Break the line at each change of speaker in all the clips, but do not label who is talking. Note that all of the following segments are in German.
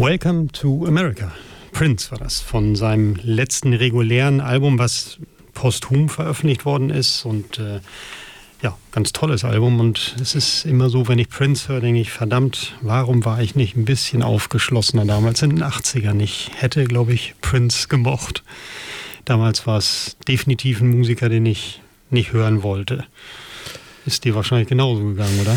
Welcome to America. Prince war das, von seinem letzten regulären Album, was posthum veröffentlicht worden ist. Und ja, ganz tolles Album. Und es ist immer so, wenn ich Prince höre, denke ich, verdammt, warum war ich nicht ein bisschen aufgeschlossener damals in den 80ern? Ich hätte, glaube ich, Prince gemocht. Damals war es definitiv ein Musiker, den ich nicht hören wollte. Ist dir wahrscheinlich genauso gegangen, oder?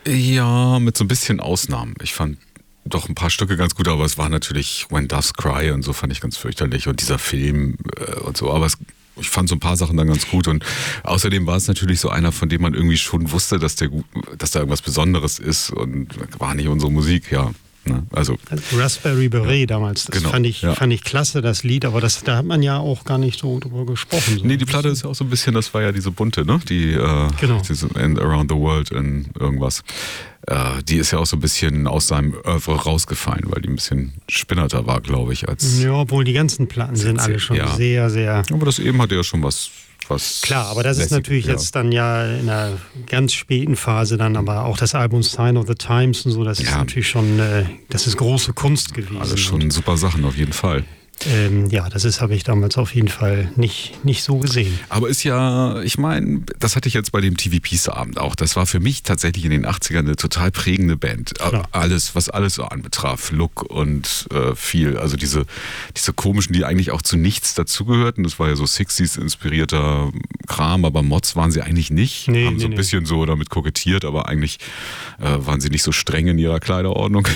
Ja, mit so ein bisschen Ausnahmen. Ich fand doch ein paar Stücke ganz gut, aber es war natürlich When Doves Cry und so fand ich ganz fürchterlich und dieser Film und so, aber ich fand so ein paar Sachen dann ganz gut und außerdem war es natürlich so einer, von dem man irgendwie schon wusste, dass da irgendwas Besonderes ist und war nicht unsere Musik, ja. Ne? Also
Raspberry Beret, ja, damals, das
genau,
fand ich klasse, das Lied, aber da hat man ja auch gar nicht so drüber gesprochen. So.
Nee, die Platte ist ja auch so ein bisschen, das war ja diese bunte, ne?
Genau.
Diese And Around the World in irgendwas. Die ist ja auch so ein bisschen aus seinem Oeuvre rausgefallen, weil die ein bisschen spinnerter war, glaube ich.
Ja, obwohl die ganzen Platten sind alle schon sehr, sehr...
Aber das eben hat ja schon was
klar, aber das ist natürlich jetzt dann ja in einer ganz späten Phase dann, aber auch das Album Sign of the Times und so, das ist natürlich schon, das ist große Kunst gewesen.
Alles schon super Sachen, auf jeden Fall.
Ja, habe ich damals auf jeden Fall nicht so gesehen.
Aber ist ja, ich meine, das hatte ich jetzt bei dem TV Peace Abend auch. Das war für mich tatsächlich in den 80ern eine total prägende Band. Klar. Was alles so anbetraf. Look und viel. Also diese komischen, die eigentlich auch zu nichts dazugehörten. Das war ja so 60s inspirierter Kram, aber Mods waren sie eigentlich nicht. Haben so ein bisschen so damit kokettiert, aber eigentlich waren sie nicht so streng in ihrer Kleiderordnung.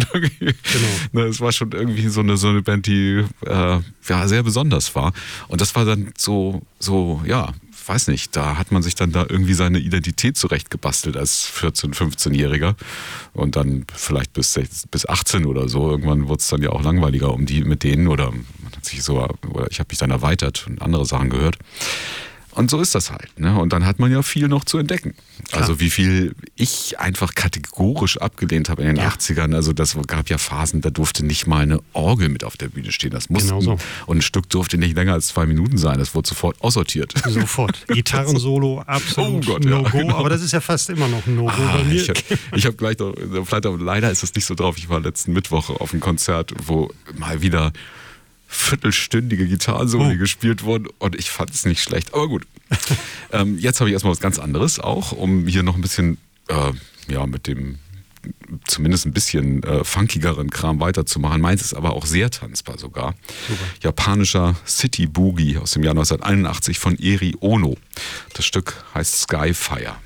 Genau. Es war schon irgendwie so eine Band, die sehr besonders war. Und das war dann so, ja, weiß nicht, da hat man sich dann da irgendwie seine Identität zurechtgebastelt als 14-, 15-Jähriger. Und dann vielleicht bis 18 oder so. Irgendwann wurde es dann ja auch langweiliger mit denen oder ich habe mich dann erweitert und andere Sachen gehört. Und so ist das halt, ne? Und dann hat man ja viel noch zu entdecken. Klar. Also wie viel ich einfach kategorisch abgelehnt habe in den 80ern. Also das gab ja Phasen, da durfte nicht mal eine Orgel mit auf der Bühne stehen. Das musste
genau so.
Und ein Stück durfte nicht länger als 2 Minuten sein. Das wurde sofort aussortiert.
Sofort. Gitarrensolo, absolut No-Go. Genau. Aber das ist ja fast immer noch ein No-Go bei mir.
Ich habe gleich noch, leider ist es nicht so drauf. Ich war letzten Mittwoch auf einem Konzert, wo mal wieder viertelstündige Gitarrensoli gespielt wurden und ich fand es nicht schlecht, aber gut. Jetzt habe ich erstmal was ganz anderes auch, um hier noch ein bisschen mit dem zumindest ein bisschen funkigeren Kram weiterzumachen. Meins ist aber auch sehr tanzbar sogar. Super. Japanischer City Boogie aus dem Jahr 1981 von Eri Ono. Das Stück heißt Skyfire.